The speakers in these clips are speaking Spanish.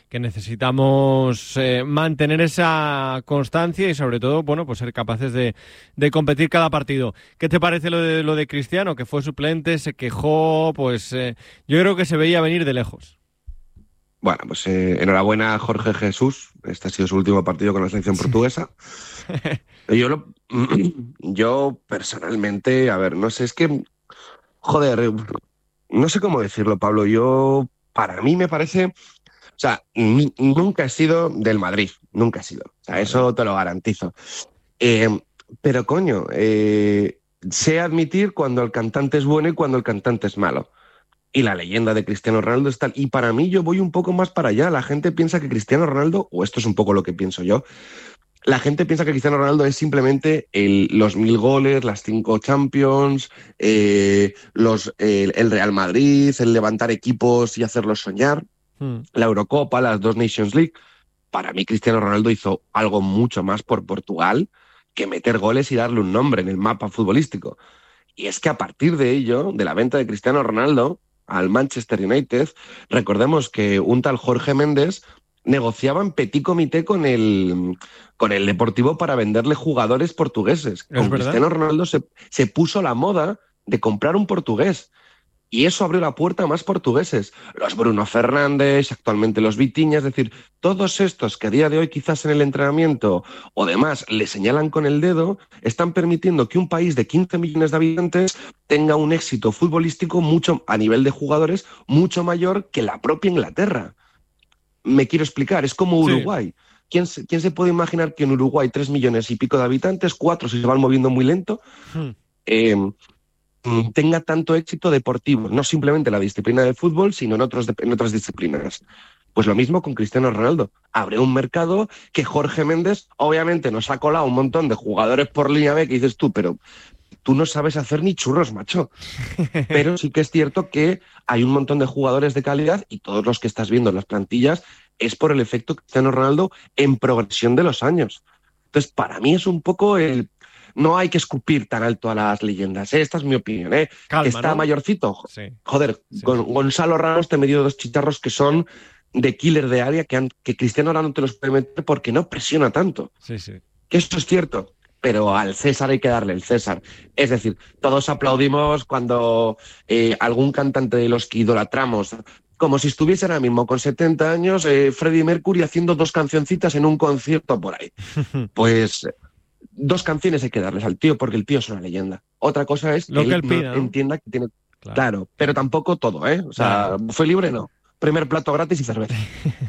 que necesitamos mantener esa constancia y sobre todo, bueno, pues ser capaces de competir cada partido. ¿Qué te parece lo de Cristiano, que fue suplente, se quejó? Pues yo creo que se veía venir de lejos. Bueno, pues enhorabuena a Jorge Jesús. Este ha sido su último partido con la selección portuguesa. Yo personalmente, a ver, no sé, es que, joder, no sé cómo decirlo, Pablo. Para mí me parece, o sea, nunca he sido del Madrid, nunca he sido. O sea, Vale. eso te lo garantizo. Eh, pero coño, sé admitir cuando el cantante es bueno y cuando el cantante es malo. Y la leyenda de Cristiano Ronaldo es tal. Y para mí yo voy un poco más para allá. La gente piensa que Cristiano Ronaldo, o esto es un poco lo que pienso yo, la gente piensa que Cristiano Ronaldo es simplemente los 1000 goles, las 5 Champions, el Real Madrid, el levantar equipos y hacerlos soñar, la Eurocopa, las 2 Nations League. Para mí Cristiano Ronaldo hizo algo mucho más por Portugal que meter goles y darle un nombre en el mapa futbolístico. Y es que a partir de ello, de la venta de Cristiano Ronaldo al Manchester United, recordemos que un tal Jorge Méndez negociaba en petit comité con el Deportivo para venderle jugadores portugueses. ¿Es Con verdad? Cristiano Ronaldo se puso la moda de comprar un portugués. Y eso abrió la puerta a más portugueses. Los Bruno Fernández, actualmente los Vitinha, es decir, todos estos que a día de hoy quizás en el entrenamiento o demás le señalan con el dedo, están permitiendo que un país de 15 millones de habitantes tenga un éxito futbolístico mucho a nivel de jugadores mucho mayor que la propia Inglaterra. Me quiero explicar, es como Sí. Uruguay. ¿Quién se puede imaginar que en Uruguay 3 millones y pico de habitantes, 4 si se van moviendo muy lento, eh, tenga tanto éxito deportivo, no simplemente en la disciplina de fútbol, sino en otras disciplinas? Pues lo mismo con Cristiano Ronaldo. Abre un mercado que Jorge Méndez obviamente nos ha colado un montón de jugadores por línea B que dices tú, pero tú no sabes hacer ni churros, macho. Pero sí que es cierto que hay un montón de jugadores de calidad y todos los que estás viendo en las plantillas es por el efecto Cristiano Ronaldo en progresión de los años. Entonces, para mí es un poco el... No hay que escupir tan alto a las leyendas, ¿eh? Esta es mi opinión, ¿eh? Que Calma, está ¿no? mayorcito. Sí, Joder, sí, con sí. Gonzalo Ramos te he medido 2 chicharros que son de killer de área que Cristiano ahora no te los puede meter porque no presiona tanto. Sí, sí. Que eso es cierto, pero al César hay que darle el César. Es decir, todos aplaudimos cuando algún cantante de los que idolatramos, como si estuviese ahora mismo con 70 años, Freddie Mercury haciendo 2 cancioncitas en un concierto por ahí. Pues 2 canciones hay que darles al tío porque el tío es una leyenda. Otra cosa es que Lo que él él no pida, ¿no? entienda que tiene... Claro, Claro, pero tampoco todo, ¿eh? O ya, sea, ya. fue libre, no. Primer plato gratis y cerveza.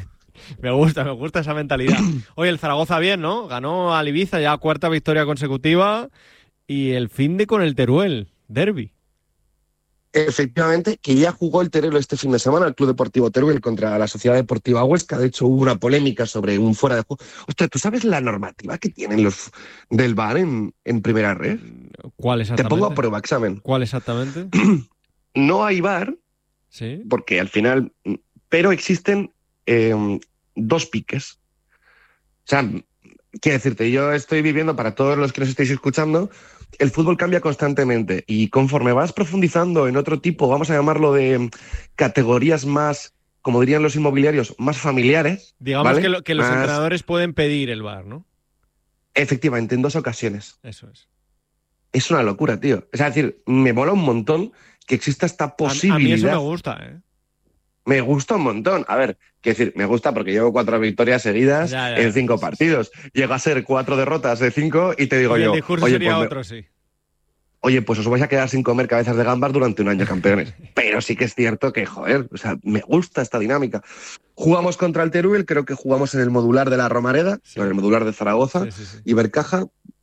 Me gusta esa mentalidad. Oye, el Zaragoza bien, ¿no? Ganó al Ibiza, ya 4ª victoria consecutiva y el finde con el Teruel, derbi. Efectivamente, que ya jugó el Teruel este fin de semana, el Club Deportivo Teruel contra la Sociedad Deportiva Huesca. De hecho, hubo una polémica sobre un fuera de juego. Ostras, ¿tú sabes la normativa que tienen los del VAR en primera red? ¿Cuál Te pongo a exactamente? prueba, examen. ¿Cuál exactamente? No hay VAR, Sí. porque al final, pero existen 2 piques. O sea, quiero decirte, yo estoy viviendo, para todos los que nos estáis escuchando, el fútbol cambia constantemente y conforme vas profundizando en otro tipo, vamos a llamarlo de categorías más, como dirían los inmobiliarios, más familiares, Digamos que, ¿vale? que los Más, entrenadores pueden pedir el VAR, ¿no? efectivamente, en 2 ocasiones. Eso es. Es una locura, tío. Es decir, me mola un montón que exista esta A mí eso me posibilidad. gusta, ¿eh? Me gusta un montón. A ver, quiero decir, me gusta porque llevo 4 victorias seguidas Ya, en ya. 5 partidos. Llega a ser 4 derrotas de 5 y te digo Y el yo, discurso oye, sería otro, sí. pues os vais a quedar sin comer cabezas de gambas durante un año, campeones. Pero sí que es cierto que, joder, o sea, me gusta esta dinámica. Jugamos contra el Teruel, creo que jugamos en el modular de la Romareda, Sí. en el modular de Zaragoza Sí, sí, sí. y Bercaja.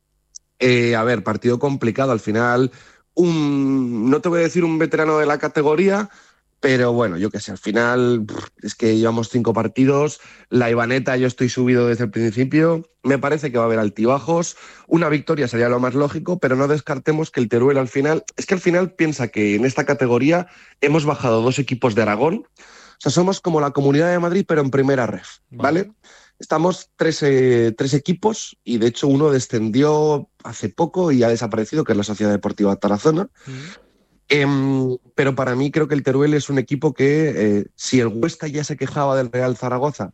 A ver, partido complicado al final. No te voy a decir un veterano de la categoría, pero bueno, yo qué sé, al final es que llevamos 5 partidos, la Ibaneta yo estoy subido desde el principio, me parece que va a haber altibajos, una victoria sería lo más lógico, pero no descartemos que el Teruel al final, es que al final piensa que en esta categoría hemos bajado 2 equipos de Aragón, o sea, somos como la Comunidad de Madrid, pero en primera ref, ¿vale? Estamos 3 equipos y de hecho uno descendió hace poco y ha desaparecido, que es la Sociedad Deportiva Tarazona. Pero para mí creo que el Teruel es un equipo que, si el Huesca ya se quejaba del Real Zaragoza